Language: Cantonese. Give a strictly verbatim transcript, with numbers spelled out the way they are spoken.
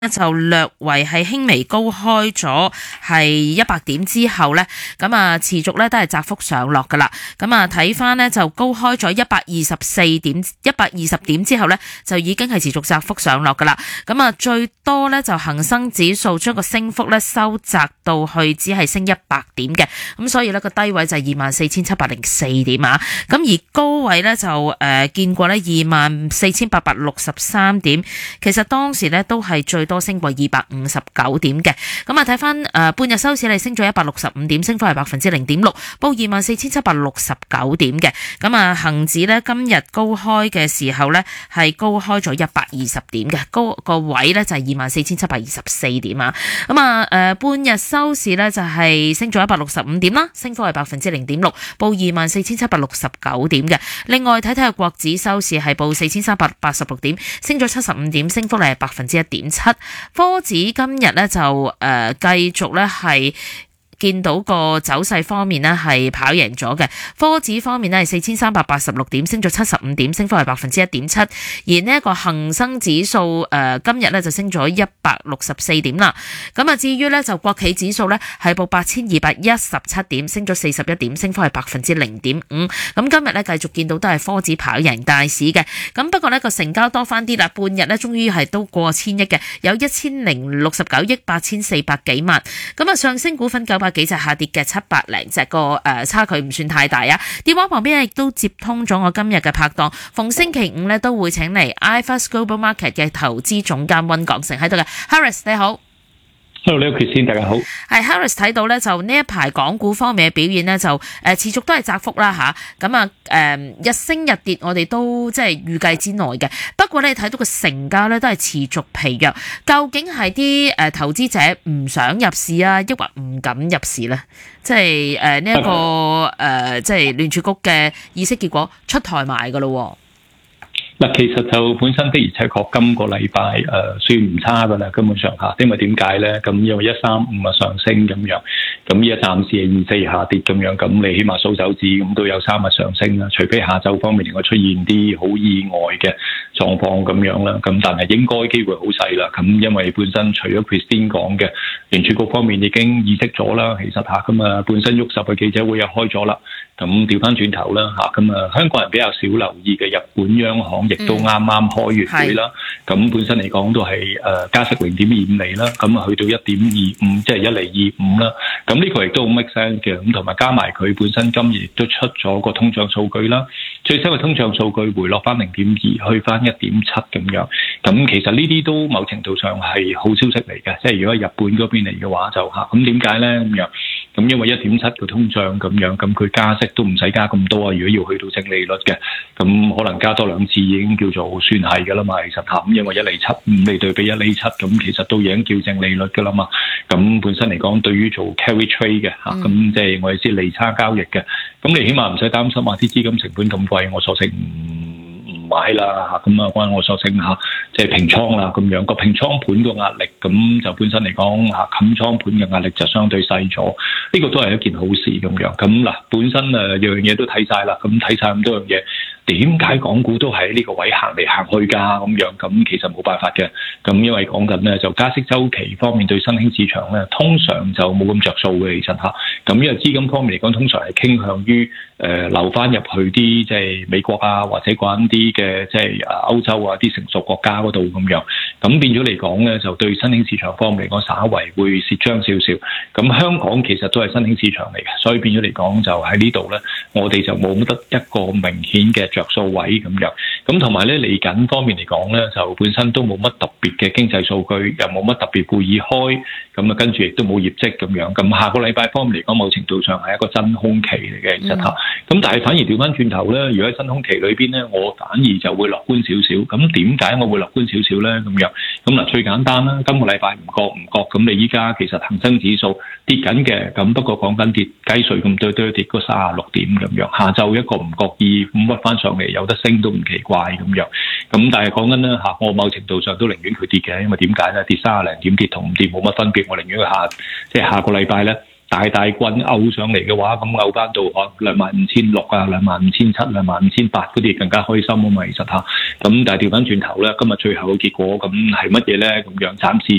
就略為係輕微高開咗係一百點之後呢，咁啊持續呢都係窄幅上落噶啦。咁啊睇翻呢就高開咗一百二十四點、一百二十點之後呢，就已經係持續窄幅上落噶啦。咁啊最多呢就恒生指數將個升幅呢收窄到去只係升一百點嘅，咁所以呢個低位就係二萬四千七百零四點啊。咁而高位呢就誒、呃、見過呢二萬四千八百六十三點，其實當時呢都係最多升過二百五十九點嘅。咁啊睇翻誒半日收市係升咗一百六十五點，升幅係百分之零點六，報二萬四千七百六十九點嘅。咁啊恒指呢今日高開嘅時候呢係高開咗一百二十點嘅，高個位呢就係二萬四千七百二十四點啊。咁啊誒半日收市呢就係升咗一百六十五點啦，升幅係百分之零點六，報二萬四千七百六十九點嘅。另外睇睇下國指收市係報四千三百八十六點，升咗七十五點，升幅係百分之一點七。科指今日咧就誒、呃、繼續咧係見到個走勢方面呢係跑贏咗嘅，科指方面呢係四千三百八十六點，升咗七十五點，升幅係百分之一點七。而呢一個恒生指數誒、呃、今日呢就升咗一百六十四點啦。咁啊至於呢就國企指數呢係報八千二百一十七點，升咗四十一點，升幅係百分之零點五。咁今日呢繼續見到都係科指跑贏大市嘅。咁不過呢個成交多翻啲啦，半日呢終於係都過千億嘅，有一千零六十九億八千四百幾萬。咁啊上升股份九百幾隻，下跌嘅七百零隻，個誒差距唔算太大啊。電話旁邊亦都接通咗我今日嘅拍檔，逢星期五咧都會請嚟 iFAST Global Market 嘅投資總監溫鋼城喺度嘅。Harris 你好。 Hello， 你好，Christine，大家好。 係 Harris 睇到咧，就呢一排港股方面嘅表現咧，就誒、呃、持續都係窄幅啦吓。咁啊誒、呃、日升日跌，我哋都即係預計之內嘅。不過咧睇到個成交咧都係持續疲弱，究竟係啲誒投資者唔想入市啊，抑或唔敢入市咧？即係誒呢一個誒、呃、即係聯儲局嘅議息結果出台埋噶咯。 嗱，其實就本身的而且確今個禮拜誒算唔差噶啦，根本上嚇，因為點解咧？咁因為一三五啊上升咁樣，咁依家暫時係二四下跌咁樣，咁你起碼數手指咁都有三日上升啦。除非下晝方面能夠出現啲好意外嘅狀況咁樣啦，咁但係應該機會好細啦。咁因為本身除咗 Christine 講嘅聯儲局方面已經意識咗啦，其實嚇咁啊本身喐十嘅記者會又開咗啦。咁調翻轉頭啦嚇，咁啊香港人比較少留意嘅日本央行亦都啱啱開完會啦。咁、嗯、本身嚟講都係誒加息零點二五厘啦，咁啊去到一點二五，即係一厘二五啦。咁呢個亦都好 make sense 嘅，咁同埋加埋佢本身今日亦都出咗個通脹數據啦，最新嘅通脹數據回落翻零點二，去翻一點七咁樣。咁其實呢啲都某程度上係好消息嚟嘅，即係如果日本嗰邊嚟嘅話就嚇，咁點解咧咁樣？咁因為一點七個通脹咁樣，咁佢加息都唔使加咁多啊！如果要去到正利率嘅，咁可能加多兩次已經叫做算係㗎啦嘛。其實嚇，咁因為一厘七五厘對比一厘七，咁其實都已經叫正利率㗎啦嘛。咁本身嚟講，對於做 carry trade 嘅嚇，咁即係我哋知利差交易嘅，咁你起碼唔使擔心話啲資金成本咁貴，我索性唔買啦嚇，咁啊關我索性嚇，即係平倉啦咁樣。個平倉盤個壓力，咁就本身嚟講嚇，冚倉盤嘅壓力就相對細咗。呢個都係一件好事咁樣。咁嗱，本身誒樣嘢都睇晒啦，咁睇晒咁多樣嘢，點解港股都喺呢個位行嚟行去㗎咁樣？咁其實冇辦法嘅。咁因為講緊咧就加息週期方面對新興市場咧，通常就冇咁着數嘅。其實嚇，咁因為資金方面嚟講，通常係傾向於誒、呃、留翻入去啲即係美國啊，或者講啲嘅即係誒歐洲啊啲成熟國家嗰度咁樣。咁變咗嚟講咧，就對新興市場方面嚟講，稍為會蝕張少少。咁香港其實都係新興市場嚟嘅，所以變咗嚟講就喺呢度咧，我哋就冇乜得一個明顯嘅着數位咁樣。咁同埋咧嚟緊方面嚟講咧，就本身都冇乜特別嘅經濟數據，又冇乜特別會議開，咁啊跟住亦都冇業績咁樣。咁下個禮拜方面嚟講，某程度上係一個真空期嚟嘅，其實嚇。咁但係反而調翻轉頭咧，如果喺真空期裏邊咧，我反而就會樂觀少少。咁點解我會樂觀少少咧？咁樣咁嗱，最簡單啦，今個禮拜唔覺唔覺，咁你依家其實恒生指數跌緊嘅，咁不過講緊跌雞碎咁多，都跌嗰三十六點咁樣。下晝一個唔覺意咁屈翻上嚟，有得升都唔奇怪咁樣。咁但係講緊咧嚇，我某程度上都寧願佢跌嘅，因為點解咧？跌三十零點跌同唔跌冇乜分別，我寧願佢下即係下個禮拜咧。大大棍勾上嚟嘅話，咁勾翻到可兩萬五千六啊，兩萬五千七、兩萬五千八嗰啲更加開心啊嘛，其實嚇。咁但係調翻轉頭咧，今日最後嘅結果咁係乜嘢咧？咁樣暫時